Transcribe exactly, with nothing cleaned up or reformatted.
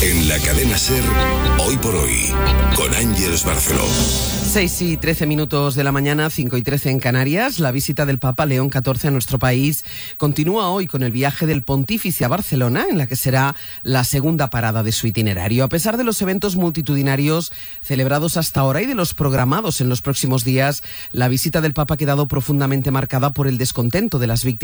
En la cadena SER, Hoy por Hoy, con Ángeles Barceló. seis y trece minutos de la mañana, cinco y trece en Canarias. La visita del Papa León catorce a nuestro país continúa hoy con el viaje del Pontífice a Barcelona, en la que será la segunda parada de su itinerario. A pesar de los eventos multitudinarios celebrados hasta ahora y de los programados en los próximos días, la visita del Papa ha quedado profundamente marcada por el descontento de las víctimas